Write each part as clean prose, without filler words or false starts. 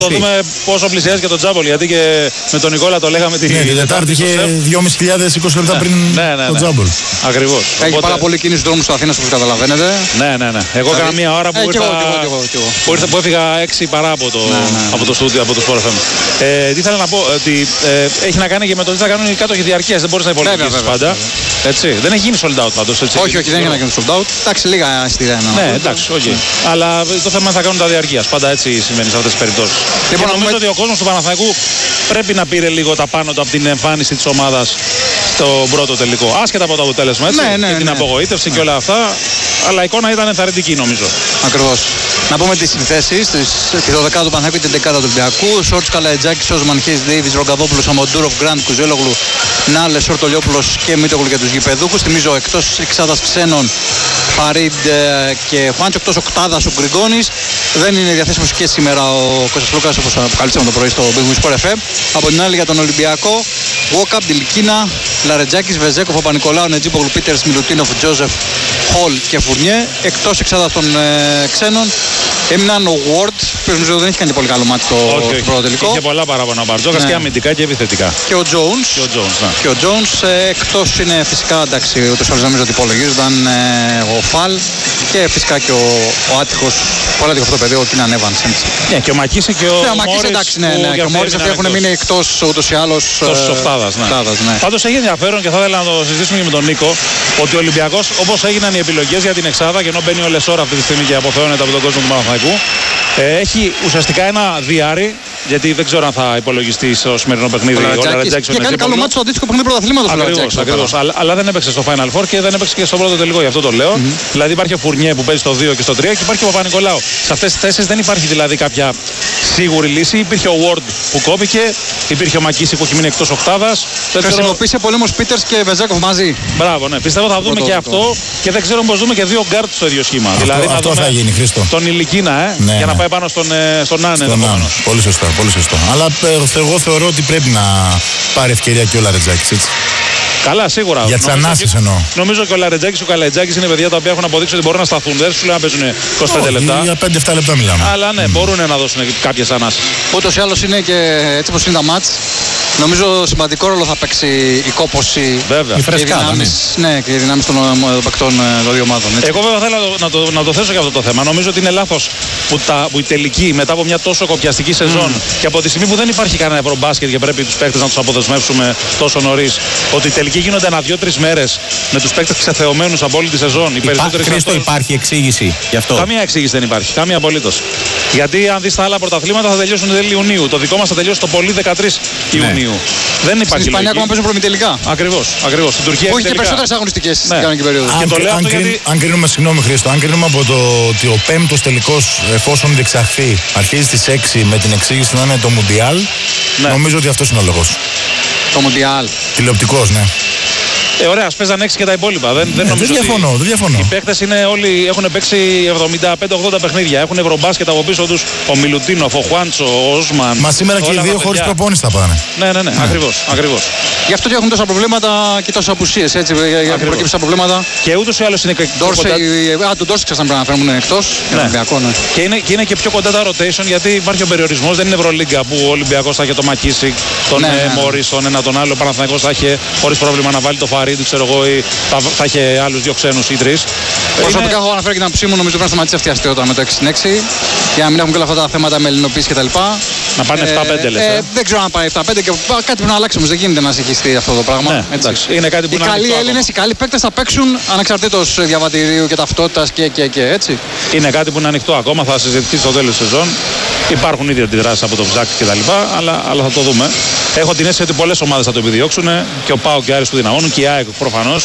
Το δούμε πόσο πλησιάζει και τον Τζάμπολ, γιατί και με τον Νικόλα το λέγαμε την Τετάρτη είχε 2.500 20 λεπτά πριν τον Τζάμπολ. Ακριβώς. Έχει πάρα πολύ κίνηση δρόμου στο Αθήνας, όπως καταλαβαίνετε. Ναι. Εγώ έκανα μία ώρα που έφυγα 6 παρά από το στούντιο, από το Sport FM. Τι ήθελα να πω, ότι έχει να κάνει και με το τι θα κάνουν οι κάτοχοι διαρκείας. Δεν μπορείς να υπολογίσεις πάντα. Έτσι. Δεν έχει γίνει sold out πάντως. Όχι, δεν έχει να γίνει sold out. Εντάξει, λίγα εισιτήρια. Ναι, εντάξει, αλλά το θέμα είναι θα κάνουν τα διαρκείας. Πάντα έτσι συμβαίνει σε αυτές τις περιπτώσεις. Και νομίζω ότι ο κόσμος του Παναθηναϊκού πρέπει να πήρε λίγο τα πάνω του από την εμφάνιση της ομάδας στο πρώτο τελικό. Άσχετα από το αποτέλεσμα, έτσι. Και την απογοήτευση και όλα αυτά. Αλλά η εικόνα ήταν ενθαρρυντική, νομίζω. Ακριβώς. Να πούμε τις συνθέσεις. Τη 12η του Παναθηναϊκού και την 11η του Ολυμπιακού. Σόρτς Καλαϊτζάκης, Σόσμαν, Χέις Ντέιβις, Ρογκαδόπουλος, Αμοντούροφ, Γκραντ, Κουζέλογλου, Νάλες, Σορτολιόπουλος και Μίτογλου για τους γηπεδούχους. Θυμίζω εκτός εξάδας ξένων Φαρίντ και Χουάντσο, εκτός οκτάδας ο Γκριγκόνης. Δεν είναι διαθέσιμος και σήμερα ο Κώστας Λούκας, όπως αποκαλύψαμε το πρωί στο Big Win Sport FM. Από την άλλη για τον Ολυμπιακό, Βόκαπ, Ντιλικίνα, Λαρετζάκης, Βεζέκοφ, Παπα-Νικολάου, Νετζίπογλου, Πίτερς, Μιλουτίνοφ, Τζόζεφ, Χολ και Φουρνιέ. Εκτός εξάδας των ξένων έμειναν ο Ward, που νομίζω δεν έχει κάνει πολύ καλό μάτι στο πρώτο τελικό. Είχε πολλά παράπονα ο Μπαρτζόκας και αμυντικά και επιθετικά. Και ο Jones. Εκτός είναι φυσικά, εντάξει, ούτως άλλως νομίζω ότι υπολογίζονταν ο Φαλ και φυσικά και ο άτυχος, πολύ άτυχο αυτό το παιδί, ο Κίναν Εύανς. Ναι, και ο Μακίση και ο Μόρις. Εντάξει, και ο Μόρις αυτοί έχουν μείνει εκτός ούτως ή άλλως. Εκτός οκτάδας, ναι. Πάντως έχει ενδιαφέρον και θα ήθελα να το συζητήσουμε και με τον Νίκο, ότι ο Ολυμπιακός, όπως έγιναν οι επιλογές για την εξάδα, και ενώ μπαίνει ο Λεσόρ αυτή τη στιγμή και αποθεώνεται από τον κόσμο του Παναθηναϊκού, έχει ουσιαστικά ένα διάρρη, γιατί δεν ξέρω αν θα υπολογιστεί στο σημερινό παιχνίδι ο Λαρετζάκης. Και κάνει καλό μάτι στο αντίστοιχο παιχνίδι πρωταθλήματος. Ακριβώς. Αλλά δεν έπαιξε στο Final Four και δεν έπαιξε και στο πρώτο τελικό, γι' αυτό το λέω. Δηλαδή υπάρχει ο Φουρνιέ που παίζει στο 2 και στο 3 και υπάρχει ο Παπα-Νικολάου. Σε αυτές τις θέσεις δεν υπάρχει δηλαδή κάποια σίγουρη λύση. Υπήρχε ο Ward που κόπηκε, υπήρχε ο Μακίση που έχει μείνει εκτός οκτάδας. Χρησιμοποίησε πολέμος Πίτερς και Βεζέκοφ μαζί. Μπράβο, ναι. Πιστεύω θα δούμε και αυτό και δεν ξέρω πώς δούμε και δύο γκάρτ στο ίδιο σχήμα. Δηλαδή αυτό θα γίνει, Χρήστο. Τον Ηλικίνα, για να πάει πάνω στον Άνε. Πολύ σωστά. Αλλά εγώ θεωρώ ότι πρέπει να πάρει ευκαιρία και ο Λαρετζάκης, έτσι. Καλά, σίγουρα. Για τις ανάσεις εννοώ. Νομίζω και ο Λαρετζάκης και ο Καλαϊτζάκης είναι παιδιά τα οποία έχουν αποδείξει ότι μπορούν να σταθούν. Δεν σου λέω να παίζουν 25 λεπτά. Για 5-7 λεπτά μιλάμε. Αλλά ναι, μπορούν να δώσουν κάποιες ανάσεις. Ούτως ή άλλως είναι και έτσι όπως είναι τα μάτς. Νομίζω σημαντικό ρόλο θα παίξει η κόπωση. Βέβαια. Και οι δυνάμεις των παικτών των δύο ομάδων. Εγώ βέβαια θέλω να το θέσω για αυτό το θέμα. Νομίζω ότι είναι λάθος που η τελική μετά από μια τόσο κοπιαστική σεζόν και από τη στιγμή που δεν υπάρχει κανένα ευρωμπάσκετ και πρέπει τους παίκτες να τους αποδεσμεύσουμε τόσο νωρίς, ότι οι τελικοί γίνονται ανά 2-3 μέρες με τους παίκτες ξεθεωμένους από όλη τη σεζόν. Χρήστο, υπάρχει εξήγηση γι' αυτό? Καμία εξήγηση δεν υπάρχει. Καμία απολύτως. Γιατί αν δεις τα άλλα πρωταθλήματα θα τελειώσουν τέλη Ιουνίου. Το δικό μας θα τελειώσει το πολύ 13 Ιουνίου. Δεν υπάρχει. Στην Ισπανία ακόμα παίζουν προμητελικά. Ακριβώς. Στην Τουρκία έχει και περισσότερες αγωνιστικές στην κανονική περίοδο. Αν κρίνουμε, συγγνώμη Χρήστο, αν κρίνουμε από το ότι ο πέμπτος τελικός, εφόσον διεξαχθεί, αρχίζει στις 6 με την εξήγηση να είναι το Μουντιάλ, νομίζω ότι αυτός είναι ο λόγος. Το Μουντιάλ. Τηλεοπτικός, ναι. Ωραία, ας παίζαν 6 και τα υπόλοιπα. Δεν διαφωνώ. Οι παίκτες όλοι έχουν παίξει 75-80 παιχνίδια. Έχουν ευρωμπάσκετ από πίσω τους. Ο Μιλουτίνοφ, ο Χουάντσο, ο Όσμαν. Μα σήμερα και οι δύο χωρίς προπόνηση θα πάνε. Ναι. Ακριβώς. Γι' αυτό και έχουν τόσα προβλήματα και τόσες απουσίες. Έτσι, για να προκύψουν προβλήματα. Και ούτως ή άλλως είναι και τον Ντόρση ξαφνικά πρέπει να φέρουν εκτός. Και είναι και πιο κοντά τα rotation, γιατί υπάρχει ο περιορισμός. Δεν είναι Ευρωλίγκα που ο Ολυμπιακός θα είχε το Μακίσικ, τον Μόρις, τον ένα τον άλλο. Ο Παναθηναϊκός θα είχε χωρίς πρόβλημα να βάλει το Φαρί. Ξέρω εγώ, θα είχε άλλους 2 ξένους ή 3. Προσωπικά έχω αναφέρει και την άποψή μου, νομίζω πρέπει να σταματήσει αυτή η αστείωτα με το 6-6, για να μην έχουν και όλα αυτά τα θέματα με ελληνοποίηση κτλ. Να πάνε 7-5 λες. Δεν ξέρω αν πάει 7-5 και κάτι πρέπει να αλλάξει όμως. Δεν γίνεται να συγχυστεί αυτό το πράγμα. Ναι, είναι κάτι που οι καλοί Έλληνες, οι καλοί παίκτες θα παίξουν ανεξαρτήτως διαβατηρίου και ταυτότητας και έτσι. Είναι κάτι που είναι ανοιχτό ακόμα, θα συζητηθεί στο τέλος της σεζόν. Υπάρχουν ήδη αντιδράσεις από το Ψάκ κτλ. Αλλά θα το δούμε. Έχω την αίσθηση ότι πολλές ομάδες θα το επιδιώξουν και ο ΠΑΟΚ και Άρης του δυναμώνουν και η ΑΕΚ προφανώς.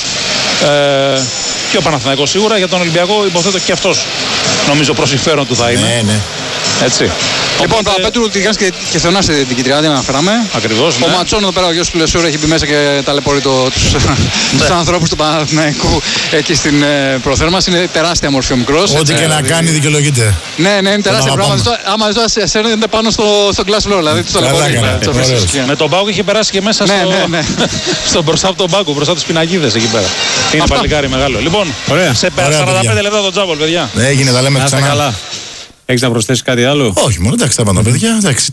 Και ο Παναθηναϊκός σίγουρα. Για τον Ολυμπιακό υποθέτω και αυτός νομίζω προς συμφέρον του θα είναι. Ναι. Έτσι. Λοιπόν, ο Πέτρου Τηγάνης και Θεωνάς στην Κιτριά, δεν αναφέραμε. Ακριβώς. Ο Ματσόν εδώ πέρα, ο γιος του Λεσούρ, έχει μπει μέσα και ταλαιπωρεί τους ανθρώπους του Παναθηναϊκού εκεί στην προθέρμανση. Είναι τεράστια μορφή ο μικρός. Ό,τι και να κάνει δικαιολογείται. Ναι, είναι τεράστια πράγματα. Άμα ζητώ, σέρνεται πάνω στο glass floor, δηλαδή του ταλαιπωρεί. Με τον Πάοκ είχε περάσει και μέσα στο μπροστά από τον Πάοκ, μπροστά από τους πινακίδες εκεί πέρα. Είναι παλικάρι μεγάλο. Λοιπόν, σε 45 λεπτά τον Τζάμπολ, παιδιά. Έγινε, τα λέμε ξανά. Έχεις να προσθέσεις κάτι άλλο? Όχι, μόνο εντάξει, τα πάντα παιδιά.